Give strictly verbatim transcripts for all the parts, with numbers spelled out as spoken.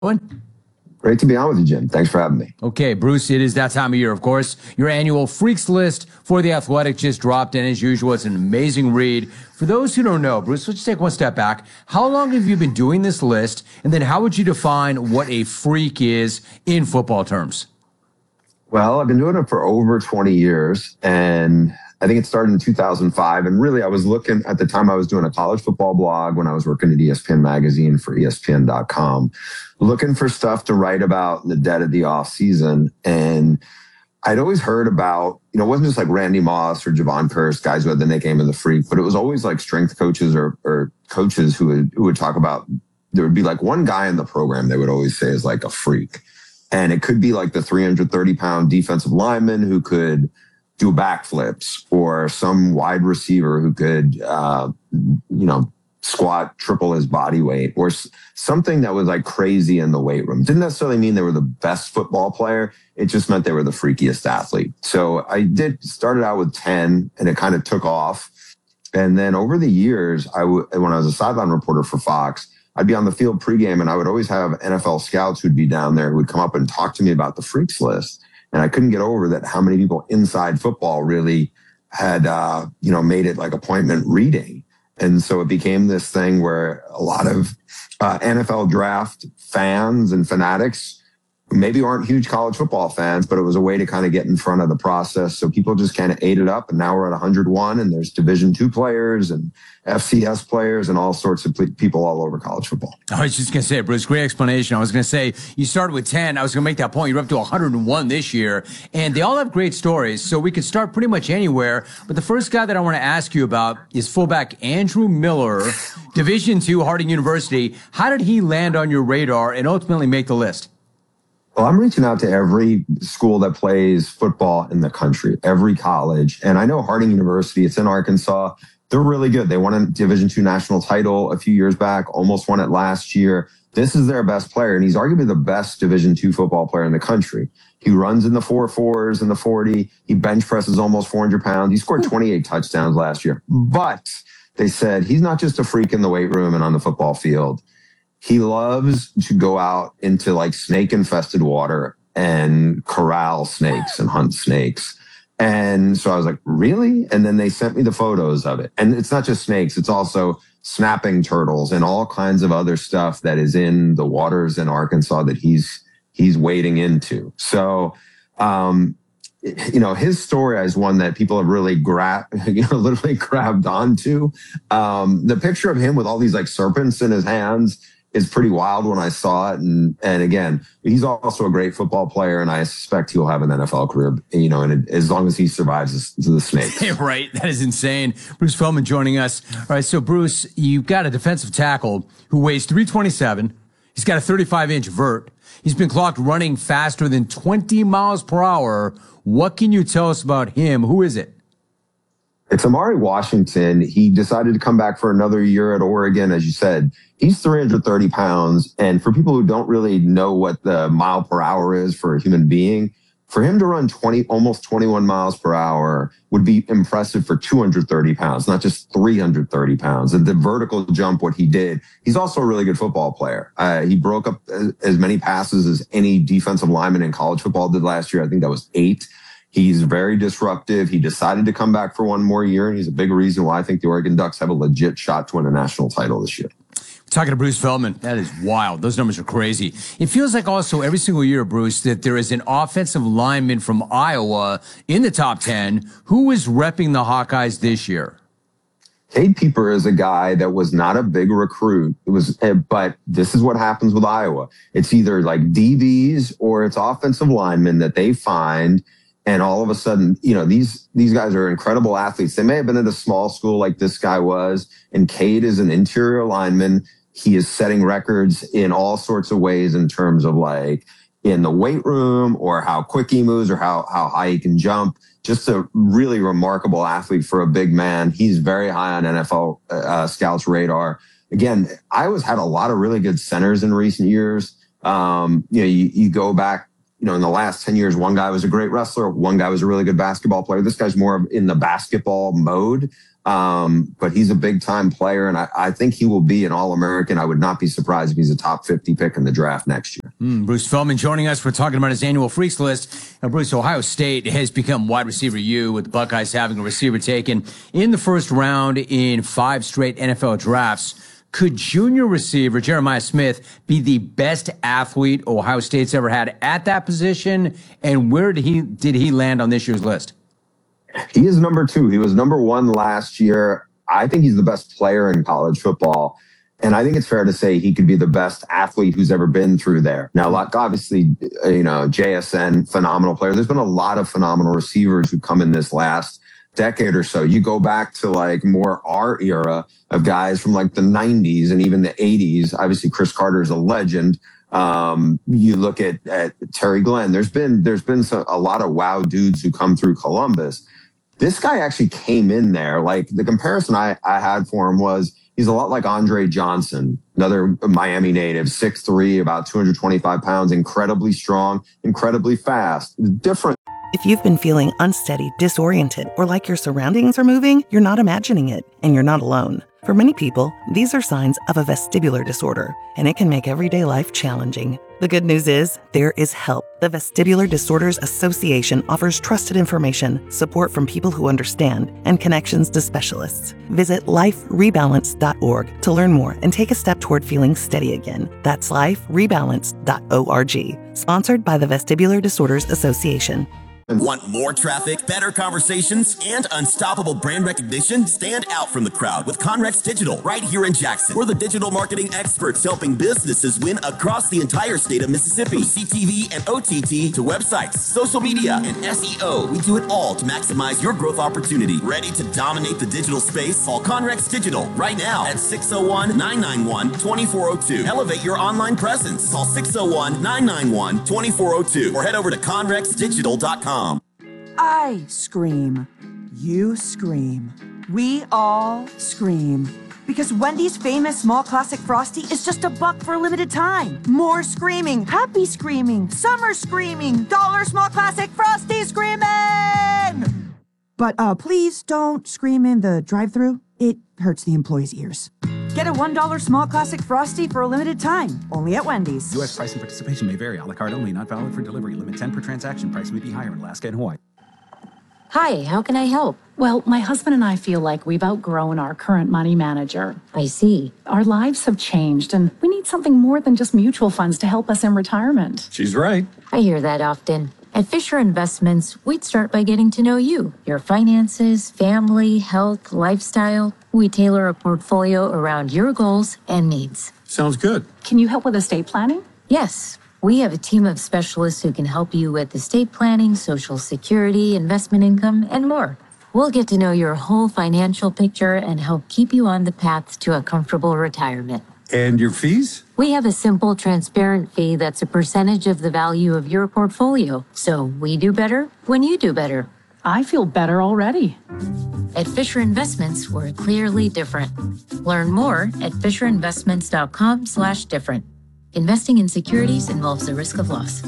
Great to be on with you, Jim. Thanks for having me. Okay, Bruce, it is that time of year, of course. Your annual Freaks List for The Athletic just dropped, and as usual, it's an amazing read. For those who don't know, Bruce, let's take one step back. How long have you been doing this list, and then how would you define what a freak is in football terms? Well, I've been doing it for over twenty years, and I think it started in two thousand five. And really, I was looking at the time I was doing a college football blog when I was working at E S P N Magazine for E S P N dot com, looking for stuff to write about in the dead of the off season. And I'd always heard about, you know, it wasn't just like Randy Moss or Javon Curse, guys who had the nickname of the Freak, but it was always like strength coaches or, or coaches who would, who would talk about, there would be like one guy in the program they would always say is like a freak. And it could be like the three hundred thirty pound defensive lineman who could do backflips, or some wide receiver who could, uh, you know, squat triple his body weight, or s- something that was like crazy in the weight room. Didn't necessarily mean they were the best football player. It just meant they were the freakiest athlete. So I did started out with ten, and it kind of took off. And then over the years, I w- when I was a sideline reporter for Fox, I'd be on the field pregame, and I would always have N F L scouts who'd be down there who would come up and talk to me about the Freaks List. And I couldn't get over that how many people inside football really had, uh, you know, made it like appointment reading. And so it became this thing where a lot of uh, N F L draft fans and fanatics who maybe aren't huge college football fans, but it was a way to kind of get in front of the process. So people just kind of ate it up. And now we're at one hundred one, and there's Division two players and F C S players and all sorts of people all over college football. I was just going to say, Bruce, great explanation. I was going to say, you started with ten. I was going to make that point. You're up to one hundred one this year, and they all have great stories. So we could start pretty much anywhere. But the first guy that I want to ask you about is fullback Andrew Miller, Division two, Harding University. How did he land on your radar and ultimately make the list? Well, I'm reaching out to every school that plays football in the country, every college. And I know Harding University, it's in Arkansas. They're really good. They won a Division two national title a few years back, almost won it last year. This is their best player, and he's arguably the best Division two football player in the country. He runs in the four fours and the forty. He bench presses almost four hundred pounds. He scored twenty-eight touchdowns last year. But they said he's not just a freak in the weight room and on the football field. He loves to go out into like snake infested water and corral snakes and hunt snakes. And so I was like, really? And then they sent me the photos of it. And it's not just snakes. It's also snapping turtles and all kinds of other stuff that is in the waters in Arkansas that he's, he's wading into. So, um, you know, his story is one that people have really grabbed, you know, literally grabbed onto. Um, the picture of him with all these like serpents in his hands is pretty wild when I saw it. And, and again, he's also a great football player, and I suspect he'll have an N F L career, you know, and as long as he survives the, the snakes. Right. That is insane. Bruce Feldman joining us. All right. So Bruce, you've got a defensive tackle who weighs three twenty-seven. He's got a thirty-five inch vert. He's been clocked running faster than twenty miles per hour. What can you tell us about him? Who is it? It's Amari Washington. He decided to come back for another year at Oregon. As you said, he's three hundred thirty pounds. And for people who don't really know what the mile per hour is for a human being, for him to run twenty, almost twenty-one miles per hour would be impressive for two hundred thirty pounds, not just three hundred thirty pounds. And the vertical jump, what he did, he's also a really good football player. Uh, he broke up as, as many passes as any defensive lineman in college football did last year. I think that was eight. He's very disruptive. He decided to come back for one more year, and he's a big reason why I think the Oregon Ducks have a legit shot to win a national title this year. Talking to Bruce Feldman, that is wild. Those numbers are crazy. It feels like also every single year, Bruce, that there is an offensive lineman from Iowa in the top ten. Who is repping the Hawkeyes this year? Cade Pieper is a guy that was not a big recruit. It was, but this is what happens with Iowa. It's either like D Bs or it's offensive linemen that they find. And all of a sudden, you know, these, these guys are incredible athletes. They may have been at a small school like this guy was. And Cade is an interior lineman. He is setting records in all sorts of ways in terms of like in the weight room or how quick he moves or how, how high he can jump. Just a really remarkable athlete for a big man. He's very high on N F L uh, scouts radar. Again, Iowa's had a lot of really good centers in recent years. Um, you know, you, you go back you know, in the last ten years, one guy was a great wrestler, one guy was a really good basketball player. This guy's more in the basketball mode, um, but he's a big time player, and I, I think he will be an All-American. I would not be surprised if he's a top fifty pick in the draft next year. Mm, Bruce Feldman joining us. We're talking about his annual Freaks list. Now, Bruce, Ohio State has become wide receiver U, with the Buckeyes having a receiver taken in the first round in five straight N F L drafts. Could junior receiver Jeremiah Smith be the best athlete Ohio State's ever had at that position? And where did he did he land on this year's list? He is number two. He was number one last year. I think he's the best player in college football. And I think it's fair to say he could be the best athlete who's ever been through there. Now, like obviously, you know, J S N, phenomenal player. There's been a lot of phenomenal receivers who come in this last decade or so. You go back to like more our era of guys from like the nineties and even the eighties. Obviously, Chris Carter is a legend. Um, you look at, at Terry Glenn. There's been there's been some, a lot of wow dudes who come through Columbus. This guy actually came in there. Like the comparison I, I had for him was he's a lot like Andre Johnson, another Miami native, six three, about two hundred twenty-five pounds, incredibly strong, incredibly fast, different. If you've been feeling unsteady, disoriented, or like your surroundings are moving, you're not imagining it, and you're not alone. For many people, these are signs of a vestibular disorder, and it can make everyday life challenging. The good news is, there is help. The Vestibular Disorders Association offers trusted information, support from people who understand, and connections to specialists. Visit life rebalance dot org to learn more and take a step toward feeling steady again. That's life rebalance dot org. Sponsored by the Vestibular Disorders Association. Want more traffic, better conversations, and unstoppable brand recognition? Stand out from the crowd with Conrex Digital right here in Jackson. We're the digital marketing experts helping businesses win across the entire state of Mississippi. From C T V and O T T to websites, social media, and S E O, we do it all to maximize your growth opportunity. Ready to dominate the digital space? Call Conrex Digital right now at six oh one, nine nine one, two four oh two. Elevate your online presence. Call six oh one, nine nine one, two four oh two or head over to conrex digital dot com. I scream. You scream. We all scream. Because Wendy's famous small classic Frosty is just a buck for a limited time. More screaming, happy screaming, summer screaming, dollar small classic Frosty screaming! But uh, please don't scream in the drive-thru. It hurts the employees' ears. Get a one dollar small classic Frosty for a limited time, only at Wendy's. U S price and participation may vary. A la carte only, not valid for delivery. Limit ten per transaction. Price may be higher in Alaska and Hawaii. Hi, how can I help? Well, my husband and I feel like we've outgrown our current money manager. I see. Our lives have changed, and we need something more than just mutual funds to help us in retirement. She's right. I hear that often. At Fisher Investments, we'd start by getting to know you, your finances, family, health, lifestyle. We tailor a portfolio around your goals and needs. Sounds good. Can you help with estate planning? Yes. We have a team of specialists who can help you with estate planning, Social Security, investment income, and more. We'll get to know your whole financial picture and help keep you on the path to a comfortable retirement. And your fees? We have a simple, transparent fee that's a percentage of the value of your portfolio. So we do better when you do better. I feel better already. At Fisher Investments, we're clearly different. Learn more at fisher investments dot com slash different. Investing in securities involves the risk of loss.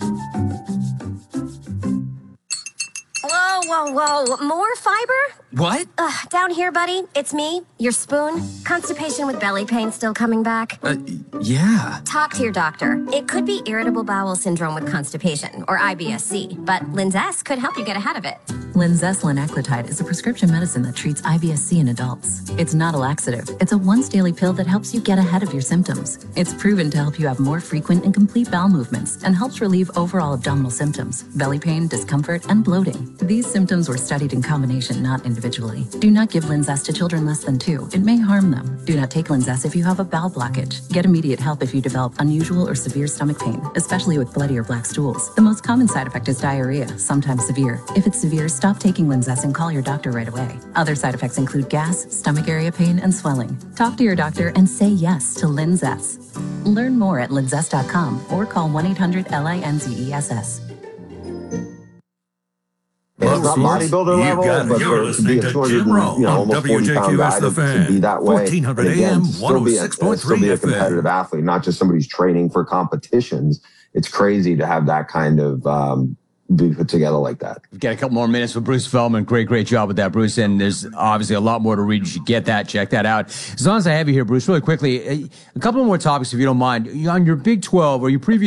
Whoa, whoa, whoa. More fiber? What? Ugh, down here, buddy. It's me, your spoon. Constipation with belly pain still coming back. Uh, yeah. Talk to your doctor. It could be irritable bowel syndrome with constipation, or I B S C, but Linzess could help you get ahead of it. Linzess linaclotide is a prescription medicine that treats I B S C in adults. It's not a laxative. It's a once-daily pill that helps you get ahead of your symptoms. It's proven to help you have more frequent and complete bowel movements and helps relieve overall abdominal symptoms, belly pain, discomfort, and bloating. These symptoms were studied in combination, not individually. Do not give Linzess to children less than two. It may harm them. Do not take Linzess if you have a bowel blockage. Get immediate help if you develop unusual or severe stomach pain, especially with bloody or black stools. The most common side effect is diarrhea, sometimes severe. If it's severe, stop taking Linzess and call your doctor right away. Other side effects include gas, stomach area pain, and swelling. Talk to your doctor and say yes to Linzess. Learn more at linzess dot com or call one eight hundred L I N Z E S S. it's not bodybuilder level, but for, to be a two hundred, you know, almost forty pound guy to, to be that way, and again, to still be, a, uh, still be a competitive athlete, not just somebody who's training for competitions. It's crazy to have that kind of um, be put together like that. We've got a couple more minutes with Bruce Feldman. Great, great job with that, Bruce. And there's obviously a lot more to read. You should get that, check that out. As long as I have you here, Bruce, really quickly, a couple more topics, if you don't mind. On your Big twelve, or you preview